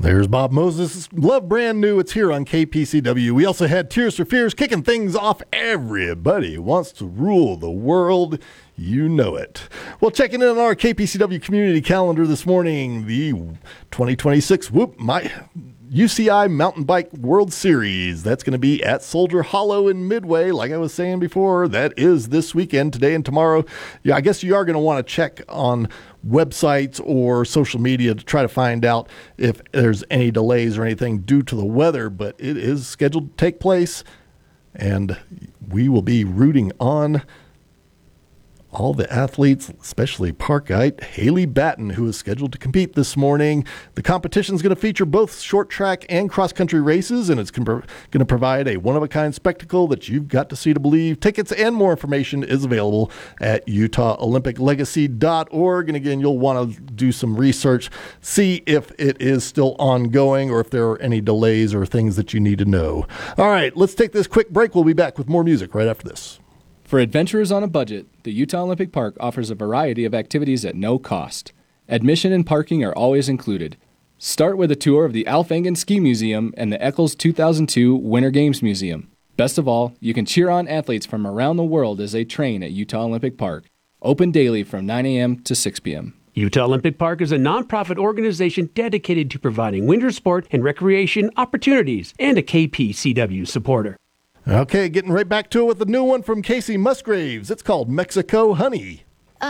There's Bob Moses. Love Brand New. It's here on KPCW. We also had Tears for Fears kicking things off. Everybody wants to rule the world. You know it. Well, checking in on our KPCW community calendar this morning, the 2026 UCI Mountain Bike World Series. That's going to be at Soldier Hollow in Midway. Like I was saying before, that is this weekend, today and tomorrow. Yeah, I guess you are going to want to check on websites or social media to try to find out if there's any delays or anything due to the weather, but it is scheduled to take place, and we will be rooting on all the athletes, especially Parkite Haley Batten, who is scheduled to compete this morning. The competition is going to feature both short track and cross-country races, and it's going to provide a one-of-a-kind spectacle that you've got to see to believe. Tickets and more information is available at UtahOlympicLegacy.org. And again, you'll want to do some research, see if it is still ongoing or if there are any delays or things that you need to know. All right, let's take this quick break. We'll be back with more music right after this. For adventurers on a budget, the Utah Olympic Park offers a variety of activities at no cost. Admission and parking are always included. Start with a tour of the Alf Engen Ski Museum and the Eccles 2002 Winter Games Museum. Best of all, you can cheer on athletes from around the world as they train at Utah Olympic Park. Open daily from 9 a.m. to 6 p.m. Utah Olympic Park is a nonprofit organization dedicated to providing winter sport and recreation opportunities and a KPCW supporter. Okay, getting right back to it with the new one from Casey Musgraves. It's called Mexico Honey.